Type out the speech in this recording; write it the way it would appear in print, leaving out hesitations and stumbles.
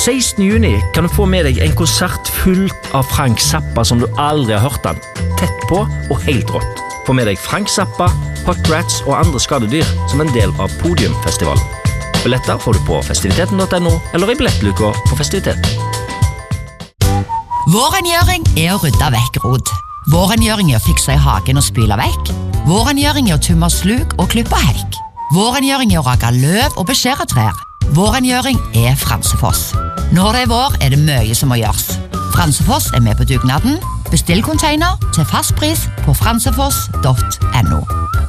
16. juni kan du få med deg en konsert fullt av Frank Zappa som du aldri har hørt han. Tett på og helt rått. Få med deg Frank Zappa, Hot Rats og andre skadedyr som en del av Podiumfestivalen. Billetter får du på festiviteten.no eller i billettluka på festiviteten. Vårrengjøring å rydde vekk rot. Vårrengjøring å fikse i hagen og spyle vekk. Vårrengjøring å tømme sluk og klippe hekk. Vårrengjøring å rake løv og beskjære trær. Vårrengjøring Fransefoss. Når det vår det mye som må gjøres. Fransefoss med på dugnaden. Bestill container til fastpris på fransefoss.no.